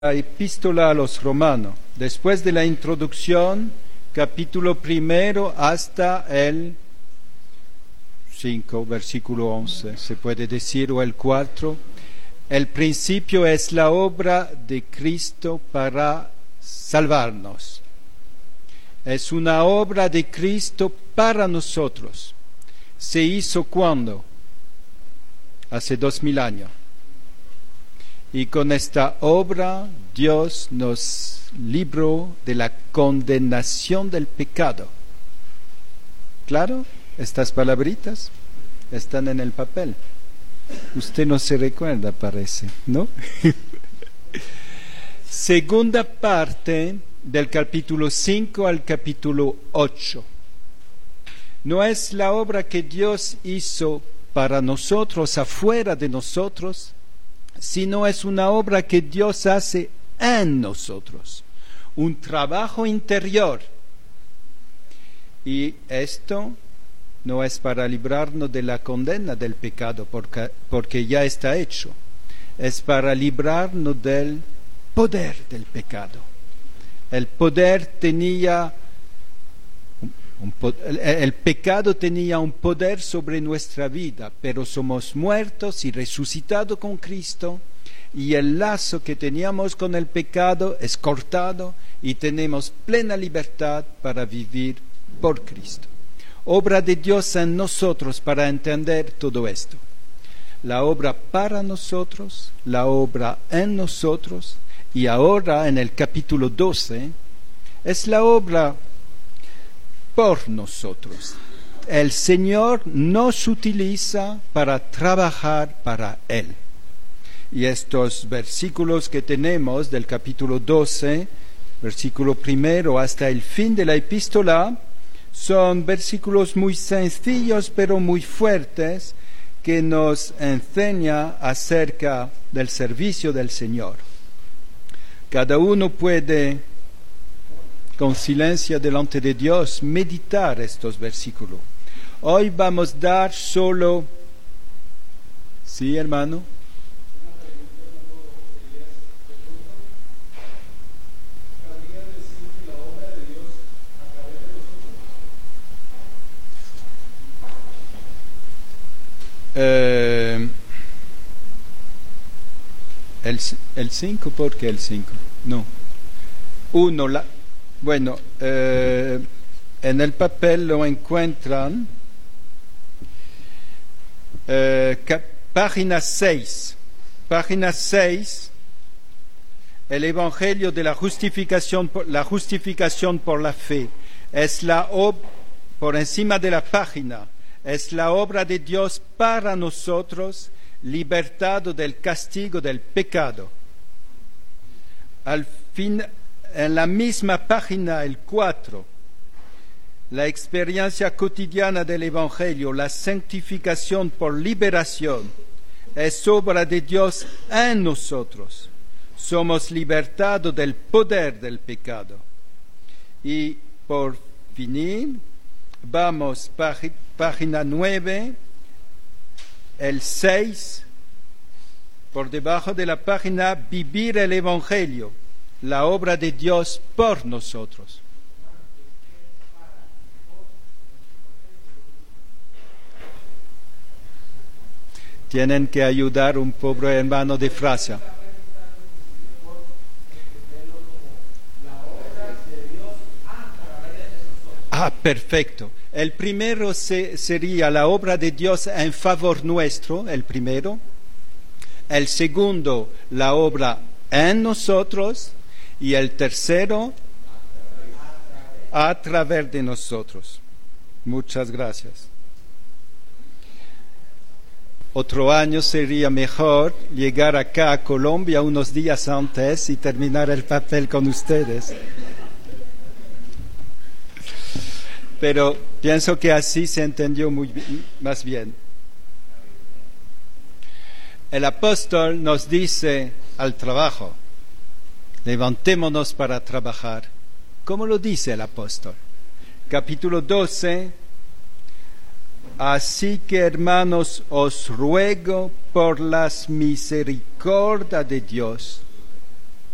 La epístola a los romanos, después de la introducción, capítulo 1 hasta el 5, versículo 11, se puede decir, o el 4. El principio es la obra de Cristo para salvarnos. Es una obra de Cristo para nosotros. ¿Se hizo cuándo? Hace 2000 años. Y con esta obra Dios nos libró de la condenación del pecado. ¿Claro? Estas palabritas están en el papel. Usted no se recuerda, parece, ¿no? Segunda parte del capítulo 5 al capítulo 8. No es la obra que Dios hizo para nosotros, afuera de nosotros, sino es una obra que Dios hace en nosotros, un trabajo interior. Y esto no es para librarnos de la condena del pecado, porque ya está hecho. Es para librarnos del poder del pecado. El pecado tenía un poder sobre nuestra vida, pero somos muertos y resucitados con Cristo, y el lazo que teníamos con el pecado es cortado y tenemos plena libertad para vivir por Cristo. Obra de Dios en nosotros para entender todo esto. La obra para nosotros, la obra en nosotros, y ahora en el capítulo 12 es la obra por nosotros. El Señor nos utiliza para trabajar para Él. Y estos versículos que tenemos del capítulo 12, versículo 1 hasta el fin de la epístola, son versículos muy sencillos pero muy fuertes que nos enseñan acerca del servicio del Señor. Cada uno puede, con silencio delante de Dios, meditar estos versículos. Hoy vamos a dar solo... ¿Sí, hermano? El 5, ¿por qué el 5? No. 1, bueno, en el papel lo encuentran, página 6, el Evangelio de la justificación por la fe, es por encima de la página, es la obra de Dios para nosotros, libertado del castigo del pecado. Al fin, en la misma página, el 4, la experiencia cotidiana del Evangelio, la santificación por liberación, es obra de Dios en nosotros. Somos libertados del poder del pecado. Y por finir, vamos, página 9, el 6, por debajo de la página, vivir el Evangelio, la obra de Dios por nosotros. Tienen que ayudar un pobre hermano de Francia. Perfecto. El primero sería la obra de Dios en favor nuestro, el primero. El segundo, la obra en nosotros. Y el tercero, a través de nosotros. Muchas gracias. Otro año sería mejor llegar acá a Colombia unos días antes y terminar el papel con ustedes. Pero pienso que así se entendió más bien. El apóstol nos dice al trabajo, levantémonos para trabajar. ¿Cómo lo dice el apóstol? Capítulo 12, así que hermanos, os ruego por las misericordias de Dios